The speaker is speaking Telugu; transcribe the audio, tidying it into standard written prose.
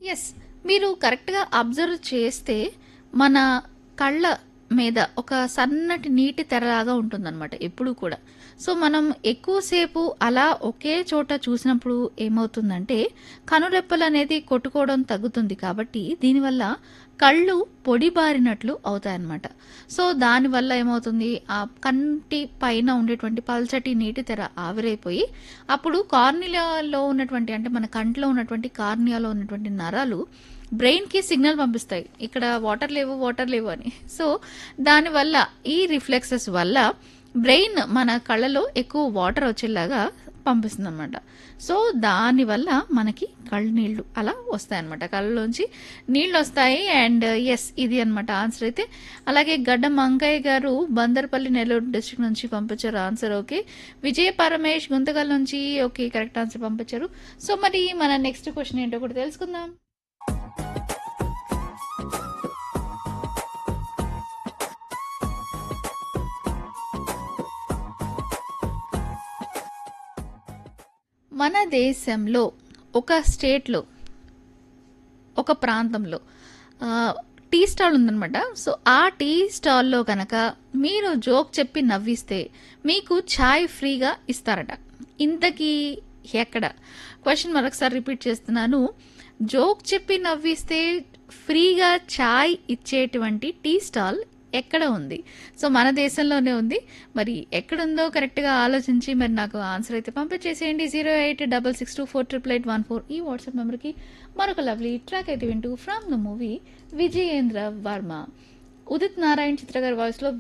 యెస్. మీరు కరెక్ట్‌గా అబ్జర్వ్ చేస్తే మన కళ్ళ మీద ఒక సన్నటి నీటి తెరలాగా ఉంటుందనమాట ఎప్పుడూ కూడా. సో, మనం ఎక్కువ సేపు అలా ఒకే చోట చూసినప్పుడు ఏమవుతుందంటే, కనురెప్పలనేది కొట్టుకోవడం తగ్గుతుంది కాబట్టి, దీనివల్ల కళ్ళు పొడిబారినట్లు అవుతాయన్నమాట. సో, దానివల్ల ఏమవుతుంది, ఆ కంటి పైన ఉండేటువంటి పల్చటి నీటి తెర ఆవిరైపోయి, అప్పుడు కార్నియాలో ఉన్నటువంటి అంటే మన కంట్లో ఉన్నటువంటి కార్నియాలో ఉన్నటువంటి నరాలు బ్రెయిన్‌కి సిగ్నల్ పంపిస్తాయి. ఇక్కడ వాటర్ లేవు అని. సో, దానివల్ల ఈ రిఫ్లెక్సెస్ వల్ల బ్రెయిన్ మన కళ్ళలో ఎక్కువ వాటర్ వచ్చేలాగా పంపిస్తుందనమాట. సో, దానివల్ల మనకి కళ్ళు నీళ్ళు అలా వస్తాయన్నమాట. కళ్ళలోంచి నీళ్ళొస్తాయి. అండ్ యెస్, ఇది అనమాట ఆన్సర్ అయితే. అలాగే గడ్డం అంకయ్య గారు బందర్పల్లి నెల్లూరు డిస్ట్రిక్ట్ నుంచి పంపించారు ఆన్సర్. ఓకే. విజయ పరమేష్ గుంతకల్ నుంచి ఓకే కరెక్ట్ ఆన్సర్ పంపించారు. సో, మరి మన నెక్స్ట్ క్వశ్చన్ ఏంటో కూడా తెలుసుకుందాం. మన దేశంలో ఒక స్టేట్‌లో, ఒక ప్రాంతంలో ఆహ్, టీ స్టాల్ ఉందనమాట. సో, ఆ టీ స్టాల్‌లో గనక మీరు జోక్ చెప్పి నవ్విస్తే మీకు చాయ్ ఫ్రీగా ఇస్తారట. ఇంతకీ ఎక్కడ? క్వెషన్ మరొకసారి రిపీట్ చేస్తున్నాను. జోక్ చెప్పి నవ్విస్తే ఫ్రీగా చాయ్ ఇచ్చేటువంటి టీ స్టాల్ ఎక్కడ ఉంది? సో, మన దేశంలోనే ఉంది. మరి ఎక్కడుందో కరెక్ట్‌గా ఆలోచించి మరి నాకు ఆన్సర్ అయితే పంపించేసేయండి. 0866248814 ఈ వాట్సాప్ నెంబర్‌కి. మరొక లవ్లీ ట్రాక్ అయితే వింటూ from the movie Vijayendra Varma, Udit Narayan చిత్ర గారి వాయిస్‌లో